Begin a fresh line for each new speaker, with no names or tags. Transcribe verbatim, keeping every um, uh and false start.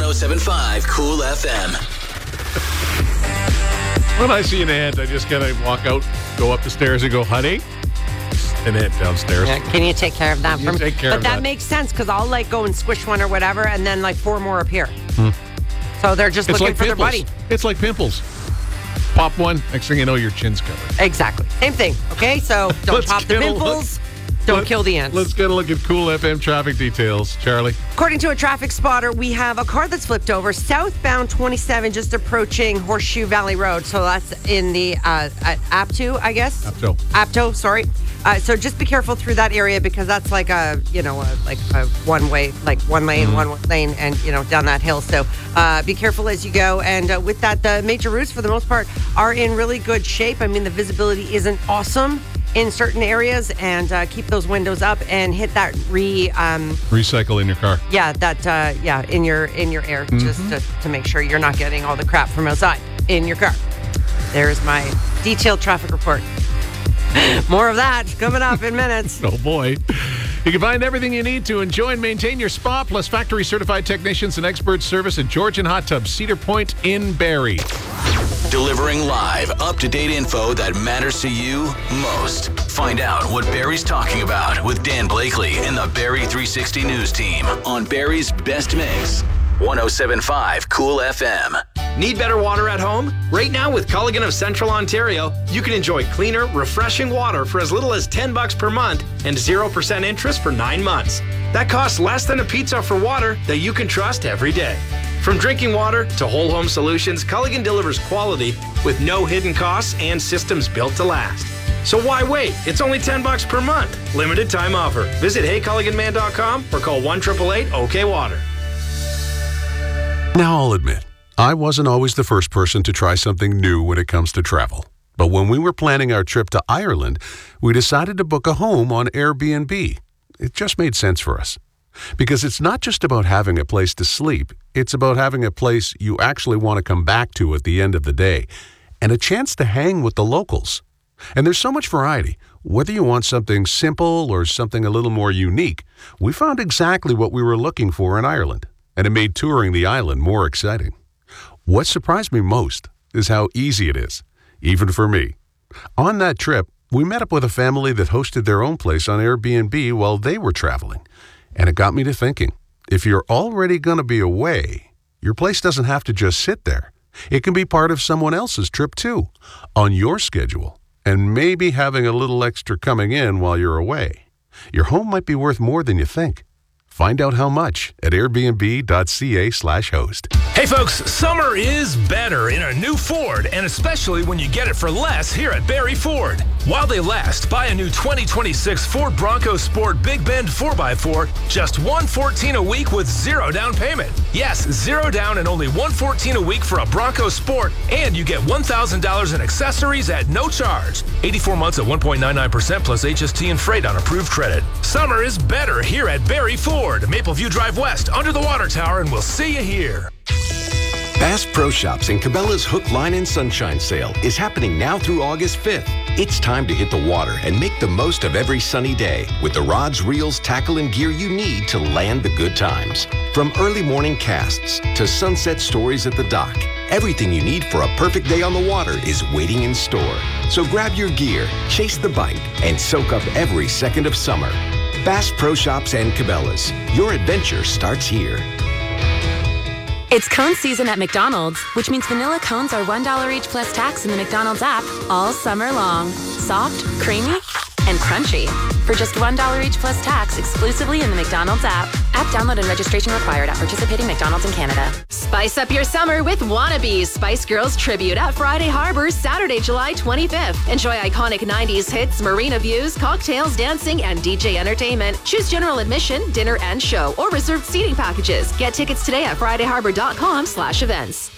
oh seven point five Cool F M.
When I see an ant, I just gotta walk out, go up the stairs and go, honey, an ant downstairs.
Yeah, can you take care of that
You
for me?
take care
but
of
that,
that.
makes sense because I'll like go and squish one or whatever, and then like four more appear. Hmm. So they're just
It's
looking
like
for
pimples.
their buddy.
It's like pimples. Pop one, next thing you know, your chin's covered.
Exactly. Same thing. Okay, so don't
Let's
pop the
get a
pimples. Don't
Let-
kill the ants.
Let's get a look at Cool F M traffic details. Charlie?
According to a traffic spotter, we have a car that's flipped over southbound twenty-seven, just approaching Horseshoe Valley Road. So that's in the uh, at Apto, I guess.
Apto.
Apto, sorry. Uh, so just be careful through that area because that's like a, you know, a, like a one way, like one lane,
Mm-hmm.
one lane, and, you know, down that hill. So uh, be careful as you go. And uh, with that, the major routes, for the most part, are in really good shape. I mean, the visibility isn't awesome in certain areas, and uh, keep those windows up and hit that re, um,
Recycle in your car.
yeah, that, uh, yeah, in your in your air, just to, to make sure you're not getting all the crap from outside in your car. There's my detailed traffic report. More of that coming up in minutes.
Oh, boy. You can find everything you need to enjoy and maintain your spa, plus factory-certified technicians and expert service at Georgian Hot Tub, Cedar Point in Barrie.
Delivering live, up-to-date info that matters to you most. Find out what Barry's talking about with Dan Blakely and the Barrie three sixty News team on Barry's Best Mix. one oh seven point five Cool F M.
Need better water at home? Right now with Culligan of Central Ontario, you can enjoy cleaner, refreshing water for as little as ten bucks per month and zero percent interest for nine months. That costs less than a pizza for water that you can trust every day. From drinking water to whole home solutions, Culligan delivers quality with no hidden costs and systems built to last. So why wait? It's only ten bucks per month. Limited time offer. Visit hey culligan man dot com or call one eight eight eight OK Water.
Now I'll admit, I wasn't always the first person to try something new when it comes to travel. But when we were planning our trip to Ireland, we decided to book a home on Airbnb. It just made sense for us. Because it's not just about having a place to sleep, it's about having a place you actually want to come back to at the end of the day, and a chance to hang with the locals. And there's so much variety. Whether you want something simple or something a little more unique, we found exactly what we were looking for in Ireland, and it made touring the island more exciting. What surprised me most is how easy it is, even for me. On that trip, we met up with a family that hosted their own place on Airbnb while they were traveling. And it got me to thinking, if you're already going to be away, your place doesn't have to just sit there. It can be part of someone else's trip too, on your schedule, and maybe having a little extra coming in while you're away. Your home might be worth more than you think. Find out how much at airbnb.ca slash host.
Hey folks, summer is better in a new Ford, and especially when you get it for less here at Barrie Ford. While they last, buy a new twenty twenty-six Ford Bronco Sport Big Bend four by four, just one hundred fourteen dollars a week with zero down payment. Yes, zero down and only one hundred fourteen dollars a week for a Bronco Sport, and you get one thousand dollars in accessories at no charge. eighty-four months at one point nine nine percent plus H S T and freight on approved credit. Summer is better here at Barrie Ford. Mapleview Drive West, under the water tower, and we'll see you here.
Bass Pro Shops and Cabela's Hook, Line, and Sunshine Sale is happening now through August fifth. It's time to hit the water and make the most of every sunny day with the rods, reels, tackle, and gear you need to land the good times. From early morning casts to sunset stories at the dock, everything you need for a perfect day on the water is waiting in store. So grab your gear, chase the bite, and soak up every second of summer. Bass Pro Shops and Cabela's. Your adventure starts here.
It's cone season at McDonald's, which means vanilla cones are one dollar each plus tax in the McDonald's app all summer long. Soft, creamy, and crunchy. For just one dollar each plus tax exclusively in the McDonald's app. App download and registration required at participating McDonald's in Canada.
Spice up your summer with Wannabe's Spice Girls Tribute at Friday Harbor, Saturday, July twenty-fifth. Enjoy iconic nineties hits, marina views, cocktails, dancing, and D J entertainment. Choose general admission, dinner, and show, or reserved seating packages. Get tickets today at friday harbor dot com slash events.